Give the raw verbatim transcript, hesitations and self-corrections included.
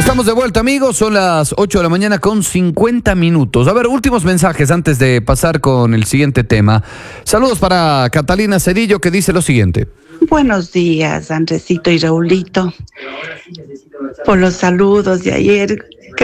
Estamos de vuelta, amigos. Son las ocho de la mañana con cincuenta minutos. A ver, últimos mensajes antes de pasar con el siguiente tema. Saludos para Catalina Cedillo, que dice lo siguiente. Buenos días, Andresito y Raulito. Por los saludos de ayer.